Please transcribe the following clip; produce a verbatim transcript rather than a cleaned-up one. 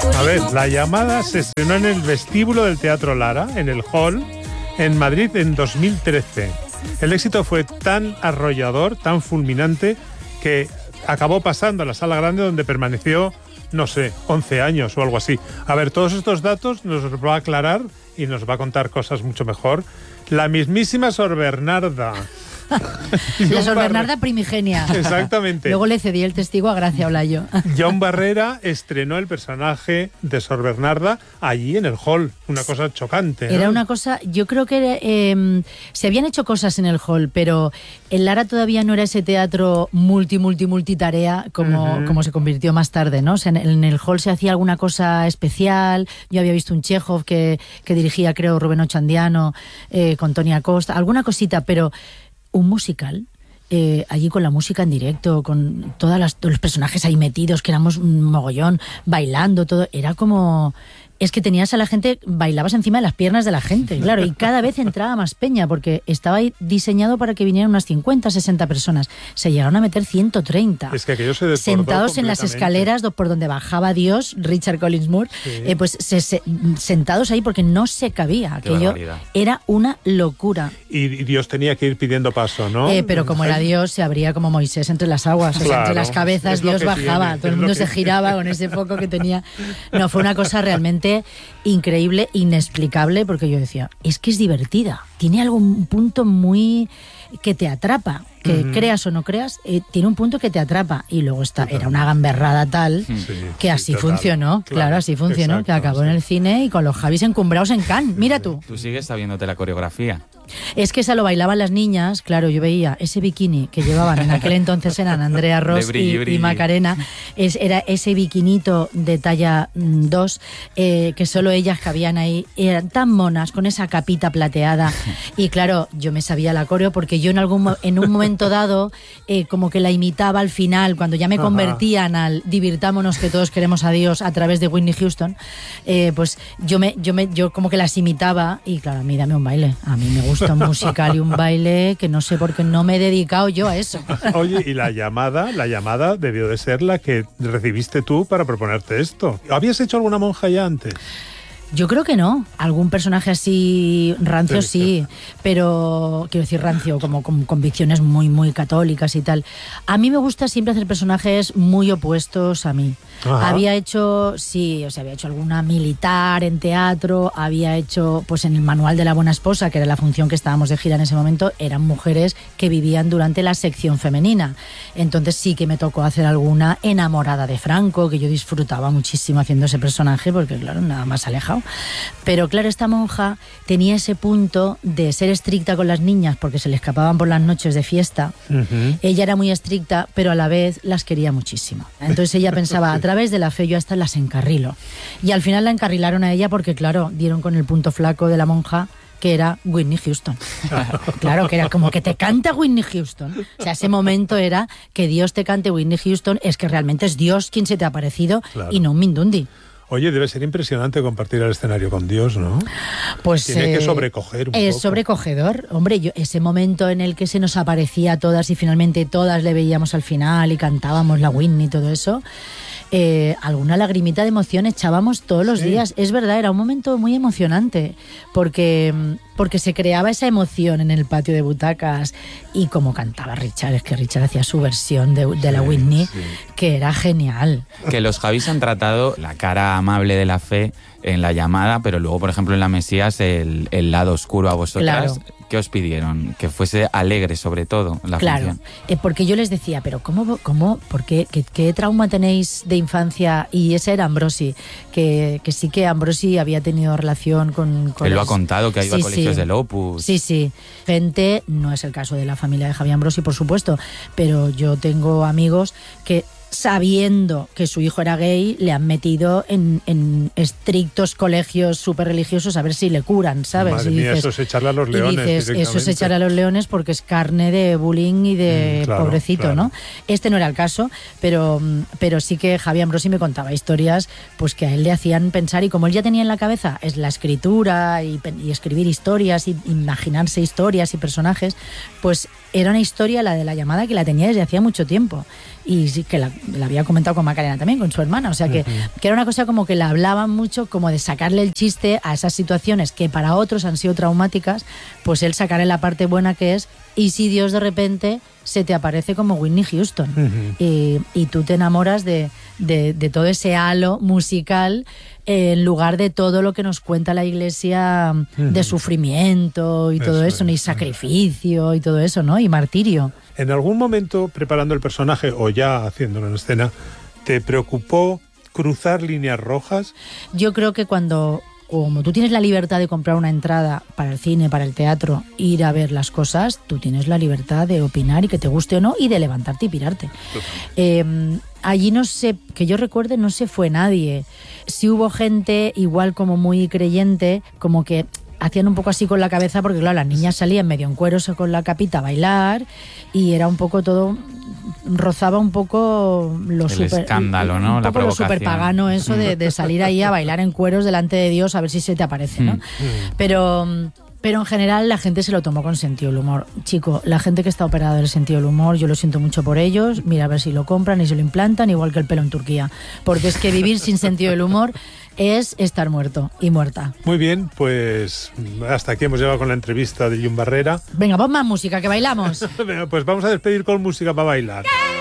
A ver, La llamada se estrenó en el vestíbulo del Teatro Lara, en el Hall, en Madrid en dos mil trece. El éxito fue tan arrollador, tan fulminante, que acabó pasando a la Sala Grande, donde permaneció, no sé, once años o algo así. A ver, todos estos datos nos los va a aclarar y nos va a contar cosas mucho mejor la mismísima Sor Bernarda. La Sor Bernarda primigenia. Exactamente. Luego le cedí el testigo a Gracia Olayo. John Barrera estrenó el personaje de Sor Bernarda allí en el Hall. Una cosa chocante, ¿no? Era una cosa, yo creo que eh, se habían hecho cosas en el Hall, pero el Lara todavía no era ese teatro multi, multi, multitarea como, uh-huh. como se convirtió más tarde, ¿no? O sea, en, en el Hall se hacía alguna cosa especial. Yo había visto un Chekhov que, que dirigía, creo, Rubén Ochandiano, eh, con Tony Acosta, alguna cosita, pero un musical, eh, allí con la música en directo, con todas las, todos los personajes ahí metidos, que éramos un mogollón, bailando, todo, era como... Es que tenías a la gente, bailabas encima de las piernas de la gente, claro, y cada vez entraba más peña, porque estaba ahí diseñado para que vinieran unas cincuenta, sesenta personas. Se llegaron a meter ciento treinta. Es que aquello se desbordó sentados en las escaleras por donde bajaba Dios, Richard Collins Moore, sí. eh, pues se, se, sentados ahí porque no se cabía. Aquello era una locura. Y Dios tenía que ir pidiendo paso, ¿no? Eh, pero como era Dios, se abría como Moisés entre las aguas, claro, o sea, entre las cabezas Dios bajaba, tiene, todo el mundo se giraba con ese foco que tenía. No, fue una cosa realmente increíble, inexplicable, porque yo decía, es que es divertida, tiene algún punto muy que te atrapa, que uh-huh. creas o no creas, eh, tiene un punto que te atrapa, y luego está, era una gamberrada tal sí, que así sí, funcionó, claro, claro, así funcionó, exacto, que acabó sí. en el cine y con los Javis encumbrados en Cannes, mira tú. Tú sigues sabiéndote la coreografía. Es que esa lo bailaban las niñas, claro, yo veía ese bikini que llevaban en aquel entonces, eran Andrea Ross brilli, y, brilli. y Macarena, es, era ese bikinito de talla dos, eh, que solo ellas cabían ahí, eran tan monas, con esa capita plateada, y claro, yo me sabía la coreo porque yo en algún en un momento dado, eh, como que la imitaba al final, cuando ya me Ajá. convertían al divirtámonos que todos queremos a Dios a través de Whitney Houston, eh, pues yo me, yo me, yo como que las imitaba, y claro, a mí dame un baile, a mí me gusta un musical y un baile que no sé por qué no me he dedicado yo a eso. Oye, y la llamada, la llamada debió de ser la que recibiste tú para proponerte esto. ¿Habías hecho alguna monja ya antes? Yo creo que no. Algún personaje así rancio sí, pero quiero decir rancio, como con convicciones muy, muy católicas y tal. A mí me gusta siempre hacer personajes muy opuestos a mí. Ajá. Había hecho, sí, o sea, había hecho alguna militar en teatro, había hecho, pues en el Manual de la Buena Esposa, que era la función que estábamos de gira en ese momento, eran mujeres que vivían durante la sección femenina. Entonces sí que me tocó hacer alguna enamorada de Franco, que yo disfrutaba muchísimo haciendo ese personaje, porque claro, nada más alejado. Pero claro, esta monja tenía ese punto de ser estricta con las niñas porque se le escapaban por las noches de fiesta. Uh-huh. Ella era muy estricta, pero a la vez las quería muchísimo. Entonces ella pensaba, a través de la fe yo hasta las encarrilo. Y al final la encarrilaron a ella porque, claro, dieron con el punto flaco de la monja, que era Whitney Houston. Claro, que era como que te canta Whitney Houston. O sea, ese momento era que Dios te cante Whitney Houston, es que realmente es Dios quien se te ha aparecido, claro, y no un mindundi. Oye, debe ser impresionante compartir el escenario con Dios, ¿no? Pues tiene eh, que sobrecoger un es poco. sobrecogedor. Hombre, yo, ese momento en el que se nos aparecía a todas y finalmente todas le veíamos al final y cantábamos la Whitney y todo eso, eh, alguna lagrimita de emoción echábamos todos los sí. días. Es verdad, era un momento muy emocionante porque, porque se creaba esa emoción en el patio de butacas, y como cantaba Richard, es que Richard hacía su versión de, de sí, la Whitney, sí. que era genial. Que los Javis han tratado la cara amable de la fe en La llamada, pero luego, por ejemplo, en La Mesías, el, el lado oscuro. A vosotras, claro. ¿qué os pidieron? Que fuese alegre, sobre todo, la claro, función. Eh, porque yo les decía, pero ¿cómo, cómo por qué, qué, qué trauma tenéis de infancia? Y ese era Ambrosi, que, que sí que Ambrosi había tenido relación con... con Él los... lo ha contado, que ha ido sí, a colegios sí. del Opus. Sí, sí. Gente, no es el caso de la familia de Javi Ambrosi, por supuesto, pero yo tengo amigos que, sabiendo que su hijo era gay, le han metido en, en estrictos colegios súper religiosos a ver si le curan, ¿sabes? Madre y mía, dices, eso es echarle a los leones. Y dices, eso es echarle a los leones porque es carne de bullying y de mm, claro, pobrecito, claro. ¿no? Este no era el caso, pero, pero sí que Javi Ambrosi me contaba historias pues que a él le hacían pensar, y como él ya tenía en la cabeza es la escritura y, y escribir historias y imaginarse historias y personajes, pues era una historia, la de la llamada, que la tenía desde hacía mucho tiempo. Y sí, que la, la había comentado con Macarena también, con su hermana. O sea, que, uh-huh. que era una cosa como que la hablaban mucho, como de sacarle el chiste a esas situaciones que para otros han sido traumáticas, pues él sacarle la parte buena que es, y si Dios de repente se te aparece como Whitney Houston. Uh-huh. y, y tú te enamoras de, de, de todo ese halo musical, eh, en lugar de todo lo que nos cuenta la Iglesia uh-huh. de sufrimiento y todo eso, eso es, y sacrificio uh-huh. y todo eso, ¿no? Y martirio. ¿En algún momento, preparando el personaje o ya haciéndolo en escena, te preocupó cruzar líneas rojas? Yo creo que cuando, como tú tienes la libertad de comprar una entrada para el cine, para el teatro, ir a ver las cosas, tú tienes la libertad de opinar y que te guste o no, y de levantarte y pirarte. Eh, allí no sé, que yo recuerde, no se fue nadie. Sí hubo gente igual como muy creyente, como que hacían un poco así con la cabeza, porque claro, las niñas salían medio en cueros con la capita a bailar, y era un poco todo, rozaba un poco lo el super, escándalo, ¿no? Un la poco provocación. Lo superpagano eso de, de salir ahí a bailar en cueros delante de Dios a ver si se te aparece, ¿no? Mm. Pero... Pero en general la gente se lo tomó con sentido del humor. Chico, la gente que está operada del sentido del humor, yo lo siento mucho por ellos. Mira a ver si lo compran y se lo implantan, igual que el pelo en Turquía. Porque es que vivir sin sentido del humor es estar muerto y muerta. Muy bien, pues hasta aquí hemos llegado con la entrevista de Llum Barrera. Venga, pon más música, que bailamos. Pues vamos a despedir con música para bailar.